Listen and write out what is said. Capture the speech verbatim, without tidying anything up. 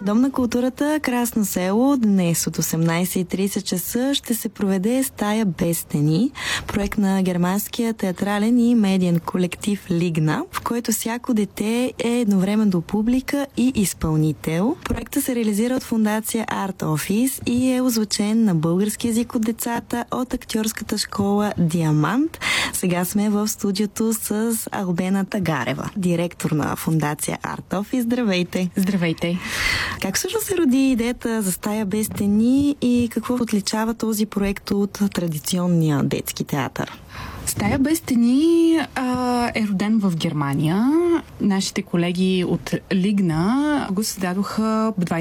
Дом на културата Красно село днес от осемнайсет и трийсет часа ще се проведе Стая без стени, проект на германския театрален и медиен колектив Лигна, в който всяко дете е едновременно публика и изпълнител. Проектът се реализира от фондация Арт Офис и е озвучен на български език от децата от актьорската школа Диамант. Сега сме в студиото с Албена Тагарева, директор на фондация Арт Офис. Здравейте! Здравейте! Как всъщност се роди идеята за Стая без стени и какво отличава този проект от традиционния детски театър? Стая без стени а, е роден в Германия. Нашите колеги от Лигна го създадоха